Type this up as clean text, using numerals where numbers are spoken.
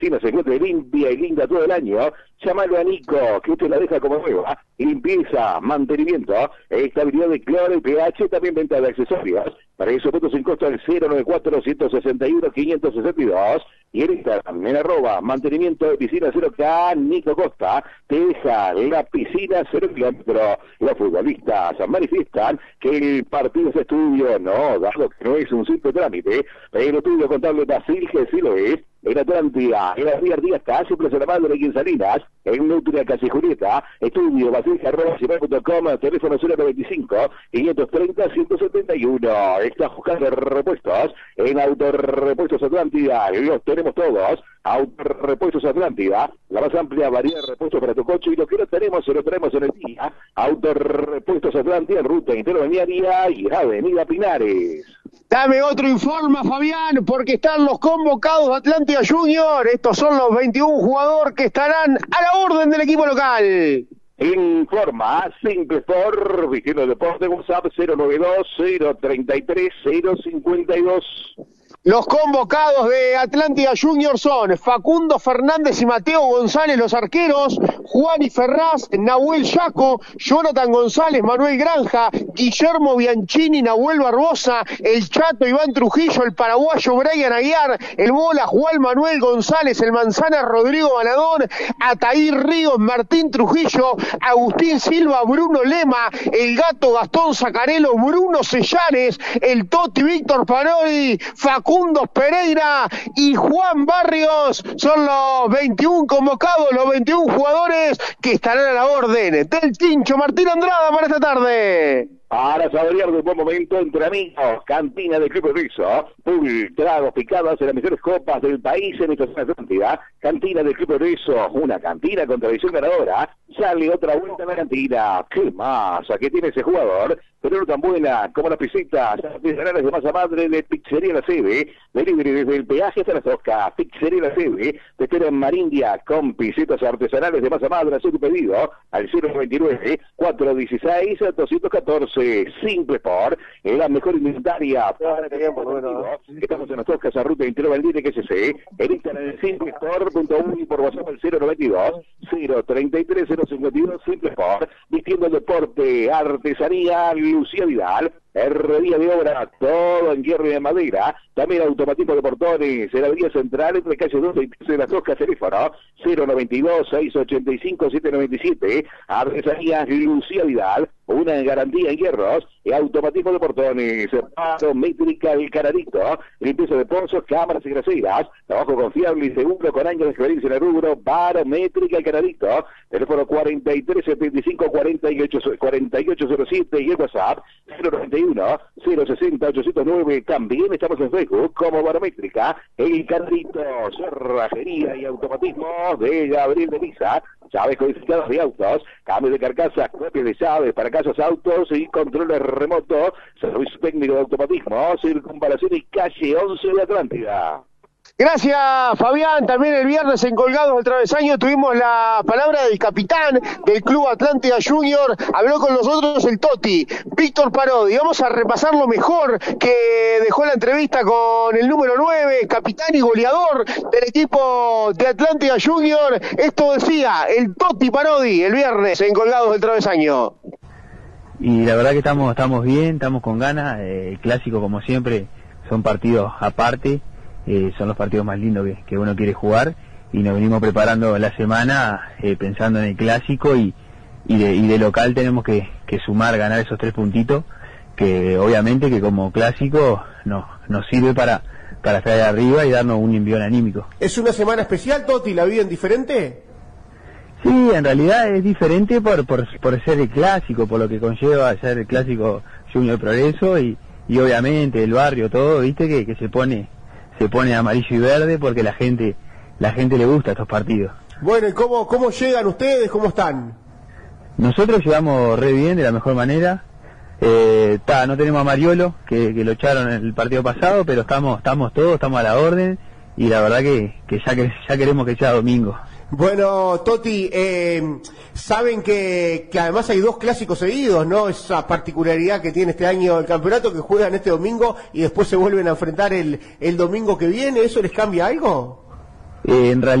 piscina se encuentre limpia y linda todo el año, llámalo a Nico, que usted la deja como nueva. Limpieza, mantenimiento, estabilidad de cloro y pH, también venta de accesorios. Para eso, puntos sin costo al 094-161-562. Y en Instagram, en @mantenimiento de piscina 0K, Nico Costa, te deja la piscina 0 kilómetros. Los futbolistas manifiestan que el partido es estudio, no, dado que no es un simple trámite. El estudio contable Basil, que sí lo es. En Atlántida, en la Ría Díaz, casi Plaza La Madre y en Salinas, en Nutria, Casi Julieta, estudio basilja.com, teléfono 095-530-171. Estás buscando repuestos en Autorepuestos Atlántida, los tenemos todos. Autorepuestos Atlántida, la más amplia variedad de repuestos para tu coche, y lo que no tenemos, se lo traemos en el día. Autorepuestos Atlántida, en ruta interbalnearia y Avenida Pinares. Dame otro informe, Fabián, porque están los convocados de Atlántida Junior. Estos son los 21 jugadores que estarán a la orden del equipo local. Informa Simple por Vigilo Deporte, WhatsApp 092-033-052. Los convocados de Atlántida Junior son Facundo Fernández y Mateo González, los arqueros, Juan y Ferraz, Nahuel Yaco, Jonathan González, Manuel Granja, Guillermo Bianchini, Nahuel Barbosa, el Chato Iván Trujillo, el paraguayo Brian Aguiar, el Bola Juan Manuel González, el Manzana Rodrigo Banadón, Ataír Ríos, Martín Trujillo, Agustín Silva, Bruno Lema, el Gato Gastón Zacarelo, Bruno Sellanes, el Toti Víctor Parodi, Facundo Pereira y Juan Barrios. Son los 21 convocados, los 21 jugadores que estarán a la orden del Tincho Martín Andrada para esta tarde. Para saborear de un buen momento entre amigos, cantina de Club Rizo, pool, tragos, picadas de las mejores copas del país en esta zona Atlántida. Cantina de Club Rizo, una cantina con tradición ganadora. Sale otra vuelta en la cantina. ¿Qué más? ¿A qué tiene ese jugador? Pero no tan buena como las pisetas artesanales de masa madre de Pizzería La Sede. Delivery desde el peaje hasta las Oscas. Pizzería La Sede te espera en Marindia con pisetas artesanales de masa madre. Haz tu pedido al 099-416-214. Simple Sport, la mejor indumentaria. Estamos en las Oscas a ruta intervaldire que se en Instagram en simplesport.1 y por WhatsApp al 092-033-052. Simple Sport, vistiendo el deporte, artesanía, Lucía Vidal. Herrería de obra, todo en hierro y de madera. También automatismo de portones en la avenida central entre calle 12 y 13 de las Oscas, teléfono 092-685-797. Artesanías Lucía Vidal, una garantía en hierros y automatismo de portones. Métrica El Caradito, limpieza de pozos, cámaras y graseras. Trabajo confiable y seguro con años de experiencia en el rubro. Barométrica El Caradito, teléfono 4375-4807 y el WhatsApp 091-060-809. También estamos en Facebook como Barométrica El Caradito. Cerrajería y automatismo de Gabriel de Lisa. Llaves codificadas de autos, cambios de carcasa, copias de llaves para casas, autos y controles remotos. Servicio técnico de automatismo, circunvalación y calle 11 de Atlántida. Gracias, Fabián. También el viernes en Colgados del Travesaño tuvimos la palabra del capitán del Club Atlántida Junior. Habló con nosotros el Toti, Víctor Parodi. Vamos a repasar lo mejor que dejó la entrevista con el número 9, capitán y goleador del equipo de Atlántida Junior. Esto decía el Toti Parodi el viernes en Colgados del Travesaño. Y la verdad que estamos bien, estamos con ganas. El clásico, como siempre, son partidos aparte. Son los partidos más lindos que uno quiere jugar, y nos venimos preparando la semana pensando en el clásico, y de local tenemos que sumar, ganar esos 3 puntitos, que obviamente que como clásico nos sirve para estar ahí arriba y darnos un envión anímico. ¿Es una semana especial, Toti? ¿La viven diferente? Sí, en realidad es diferente por ser el clásico, por lo que conlleva ser el clásico Junior Progreso, y obviamente el barrio, todo, viste, que se pone amarillo y verde porque la gente le gusta estos partidos. Bueno, ¿y cómo llegan ustedes? ¿Cómo están? Nosotros llegamos re bien, de la mejor manera. No tenemos a Mariolo, que lo echaron en el partido pasado, pero estamos todos, estamos a la orden, y la verdad que ya queremos que sea domingo. Bueno, Toti, saben que además hay 2 clásicos seguidos, ¿no? Esa particularidad que tiene este año el campeonato, que juegan este domingo y después se vuelven a enfrentar el domingo que viene. ¿Eso les cambia algo? En realidad